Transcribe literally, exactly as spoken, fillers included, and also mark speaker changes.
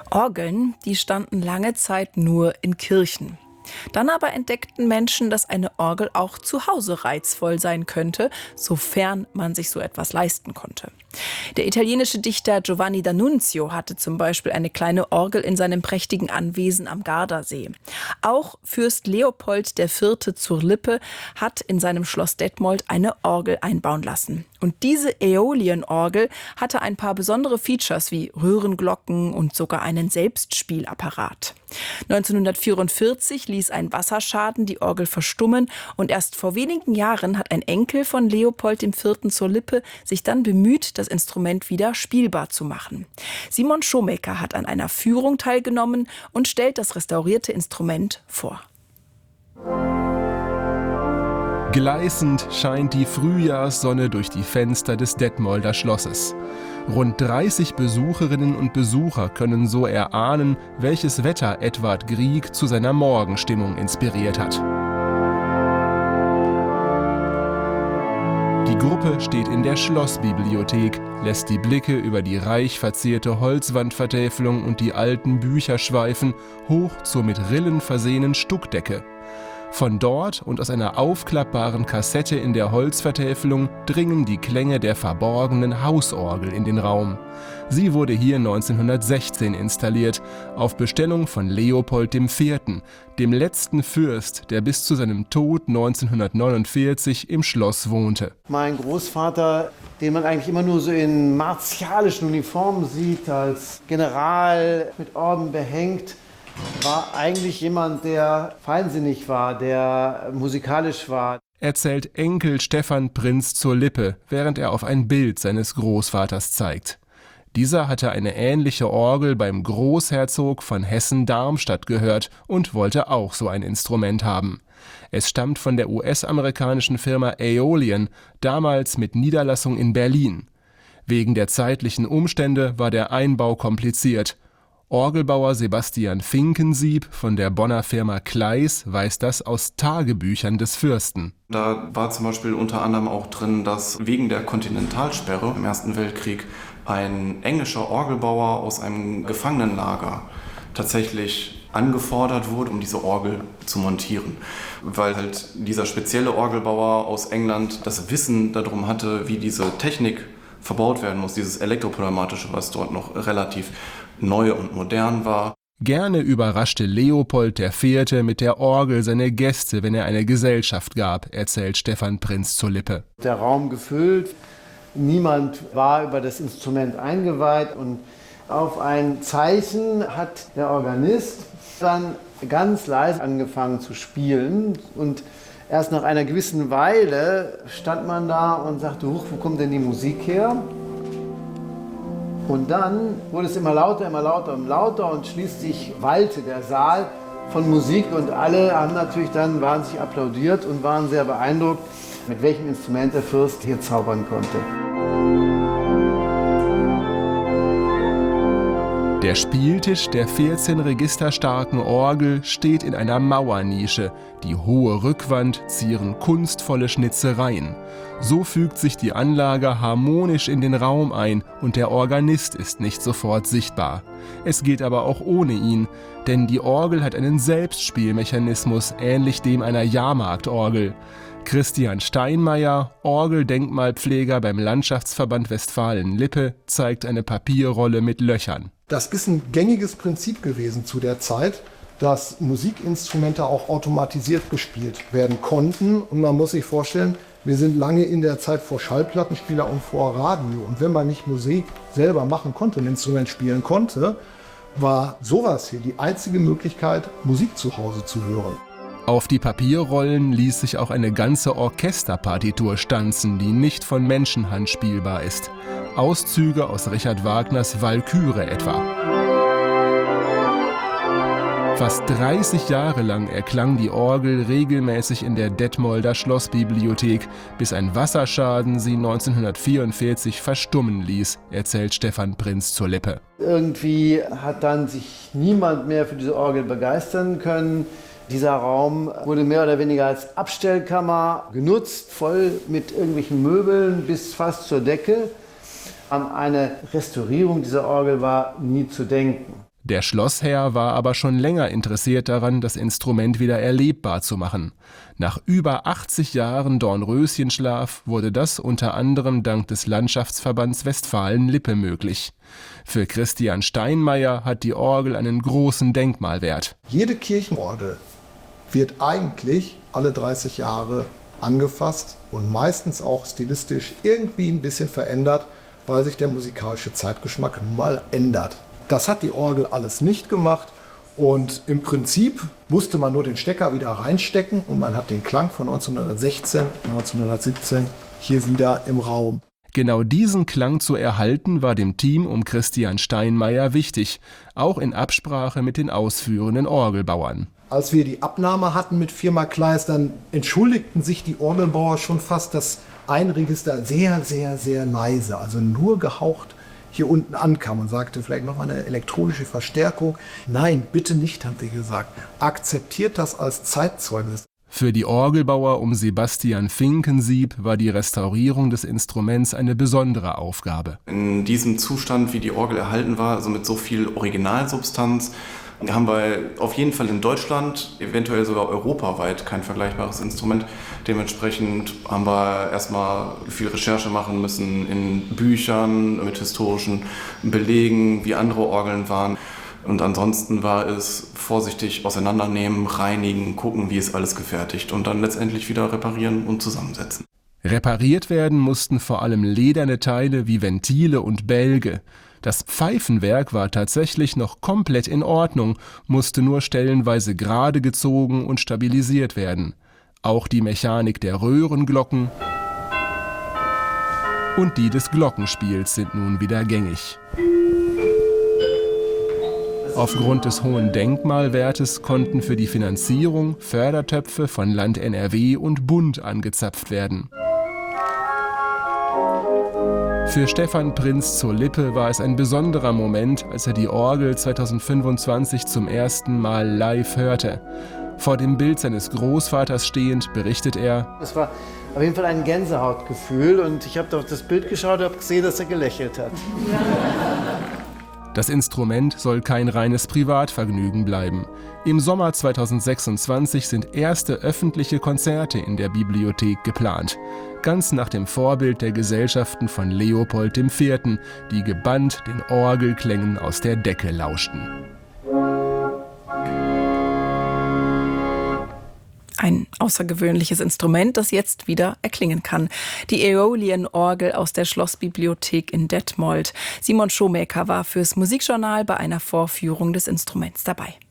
Speaker 1: Orgeln, die standen lange Zeit nur in Kirchen. Dann aber entdeckten Menschen, dass eine Orgel auch zu Hause reizvoll sein könnte, sofern man sich so etwas leisten konnte. Der italienische Dichter Giovanni D'Annunzio hatte zum Beispiel eine kleine Orgel in seinem prächtigen Anwesen am Gardasee. Auch Fürst Leopold der Vierte zur Lippe hat in seinem Schloss Detmold eine Orgel einbauen lassen. Und diese Äolienorgel hatte ein paar besondere Features wie Röhrenglocken und sogar einen Selbstspielapparat. neunzehnhundertvierundvierzig ließ ein Wasserschaden die Orgel verstummen und erst vor wenigen Jahren hat ein Enkel von Leopold der Vierte zur Lippe sich dann bemüht, das Instrument wieder spielbar zu machen. Simon Schomecker hat an einer Führung teilgenommen und stellt das restaurierte Instrument vor.
Speaker 2: Gleißend scheint die Frühjahrssonne durch die Fenster des Detmolder Schlosses. Rund dreißig Besucherinnen und Besucher können so erahnen, welches Wetter Edvard Grieg zu seiner Morgenstimmung inspiriert hat. Die Gruppe steht in der Schlossbibliothek, lässt die Blicke über die reich verzierte Holzwandvertäfelung und die alten Bücher schweifen, hoch zur mit Rillen versehenen Stuckdecke. Von dort und aus einer aufklappbaren Kassette in der Holzvertäfelung dringen die Klänge der verborgenen Hausorgel in den Raum. Sie wurde hier neunzehnhundertsechzehn installiert, auf Bestellung von Leopold der Vierte, dem letzten Fürst, der bis zu seinem Tod neunzehnhundertneunundvierzig im Schloss wohnte.
Speaker 3: Mein Großvater, den man eigentlich immer nur so in martialischen Uniformen sieht, als General mit Orden behängt, war eigentlich jemand, der feinsinnig war, der musikalisch war.
Speaker 2: Erzählt Enkel Stefan Prinz zur Lippe, während er auf ein Bild seines Großvaters zeigt. Dieser hatte eine ähnliche Orgel beim Großherzog von Hessen-Darmstadt gehört und wollte auch so ein Instrument haben. Es stammt von der U S-amerikanischen Firma Aeolian, damals mit Niederlassung in Berlin. Wegen der zeitlichen Umstände war der Einbau kompliziert. Orgelbauer Sebastian Finkensieb von der Bonner Firma Kleis weiß das aus Tagebüchern des Fürsten.
Speaker 4: Da war zum Beispiel unter anderem auch drin, dass wegen der Kontinentalsperre im Ersten Weltkrieg ein englischer Orgelbauer aus einem Gefangenenlager tatsächlich angefordert wurde, um diese Orgel zu montieren. Weil halt dieser spezielle Orgelbauer aus England das Wissen darum hatte, wie diese Technik verbaut werden muss, dieses Elektropneumatische, was dort noch relativ neu und modern war.
Speaker 2: Gerne überraschte Leopold der Vierte mit der Orgel seine Gäste, wenn er eine Gesellschaft gab, erzählt Stefan Prinz zur Lippe.
Speaker 3: Der Raum gefüllt, niemand war über das Instrument eingeweiht und auf ein Zeichen hat der Organist dann ganz leise angefangen zu spielen und erst nach einer gewissen Weile stand man da und sagte, huch, wo kommt denn die Musik her? Und dann wurde es immer lauter, immer lauter und lauter und schließlich wallte der Saal von Musik und alle haben natürlich dann wahnsinnig applaudiert und waren sehr beeindruckt, mit welchem Instrument der Fürst hier zaubern konnte.
Speaker 2: Der Spieltisch der vierzehn registerstarken Orgel steht in einer Mauernische. Die hohe Rückwand zieren kunstvolle Schnitzereien. So fügt sich die Anlage harmonisch in den Raum ein und der Organist ist nicht sofort sichtbar. Es geht aber auch ohne ihn, denn die Orgel hat einen Selbstspielmechanismus, ähnlich dem einer Jahrmarktorgel. Christian Steinmeier, Orgeldenkmalpfleger beim Landschaftsverband Westfalen-Lippe, zeigt eine Papierrolle mit Löchern.
Speaker 5: Das ist ein gängiges Prinzip gewesen zu der Zeit, dass Musikinstrumente auch automatisiert gespielt werden konnten. Und man muss sich vorstellen, wir sind lange in der Zeit vor Schallplattenspieler und vor Radio. Und wenn man nicht Musik selber machen konnte, ein Instrument spielen konnte, war sowas hier die einzige Möglichkeit, Musik zu Hause zu hören.
Speaker 2: Auf die Papierrollen ließ sich auch eine ganze Orchesterpartitur stanzen, die nicht von Menschenhand spielbar ist. Auszüge aus Richard Wagners Walküre etwa. Fast dreißig Jahre lang erklang die Orgel regelmäßig in der Detmolder Schlossbibliothek, bis ein Wasserschaden sie neunzehnhundertvierundvierzig verstummen ließ, erzählt Stefan Prinz zur Lippe.
Speaker 3: Irgendwie hat dann sich niemand mehr für diese Orgel begeistern können. Dieser Raum wurde mehr oder weniger als Abstellkammer genutzt, voll mit irgendwelchen Möbeln bis fast zur Decke. An eine Restaurierung dieser Orgel war nie zu denken.
Speaker 2: Der Schlossherr war aber schon länger interessiert daran, das Instrument wieder erlebbar zu machen. Nach über achtzig Jahren Dornröschenschlaf wurde das unter anderem dank des Landschaftsverbands Westfalen-Lippe möglich. Für Christian Steinmeier hat die Orgel einen großen Denkmalwert.
Speaker 5: Jede Kirchenorgel wird eigentlich alle dreißig Jahre angefasst und meistens auch stilistisch irgendwie ein bisschen verändert, weil sich der musikalische Zeitgeschmack nun mal ändert. Das hat die Orgel alles nicht gemacht und im Prinzip musste man nur den Stecker wieder reinstecken und man hat den Klang von neunzehnhundertsechzehn, neunzehnhundertsiebzehn hier wieder im Raum.
Speaker 2: Genau diesen Klang zu erhalten, war dem Team um Christian Steinmeier wichtig, auch in Absprache mit den ausführenden Orgelbauern.
Speaker 5: Als wir die Abnahme hatten mit Firma Kleis, dann entschuldigten sich die Orgelbauer schon fast, dass ein Register sehr, sehr, sehr leise, also nur gehaucht hier unten ankam und sagte, vielleicht noch mal eine elektronische Verstärkung. Nein, bitte nicht, haben sie gesagt. Akzeptiert das als Zeitzeugnis.
Speaker 2: Für die Orgelbauer um Sebastian Finkensieb war die Restaurierung des Instruments eine besondere Aufgabe.
Speaker 4: In diesem Zustand, wie die Orgel erhalten war, also mit so viel Originalsubstanz, haben wir auf jeden Fall in Deutschland, eventuell sogar europaweit, kein vergleichbares Instrument. Dementsprechend haben wir erstmal viel Recherche machen müssen in Büchern mit historischen Belegen, wie andere Orgeln waren. Und ansonsten war es vorsichtig auseinandernehmen, reinigen, gucken, wie ist alles gefertigt und dann letztendlich wieder reparieren und zusammensetzen.
Speaker 2: Repariert werden mussten vor allem lederne Teile wie Ventile und Bälge. Das Pfeifenwerk war tatsächlich noch komplett in Ordnung, musste nur stellenweise gerade gezogen und stabilisiert werden. Auch die Mechanik der Röhrenglocken und die des Glockenspiels sind nun wieder gängig. Aufgrund des hohen Denkmalwertes konnten für die Finanzierung Fördertöpfe von Land N R W und Bund angezapft werden. Für Stefan Prinz zur Lippe war es ein besonderer Moment, als er die Orgel zweitausendfünfundzwanzig zum ersten Mal live hörte. Vor dem Bild seines Großvaters stehend berichtet er:
Speaker 3: Es war auf jeden Fall ein Gänsehautgefühl und ich habe auf das Bild geschaut und habe gesehen, dass er gelächelt hat.
Speaker 2: Das Instrument soll kein reines Privatvergnügen bleiben. Im Sommer zweitausendsechsundzwanzig sind erste öffentliche Konzerte in der Bibliothek geplant. Ganz nach dem Vorbild der Gesellschaften von Leopold der Vierte., die gebannt den Orgelklängen aus der Decke lauschten.
Speaker 1: Ein außergewöhnliches Instrument, das jetzt wieder erklingen kann. Die Aeolian-Orgel aus der Schlossbibliothek in Detmold. Simon Schomaker war fürs Musikjournal bei einer Vorführung des Instruments dabei.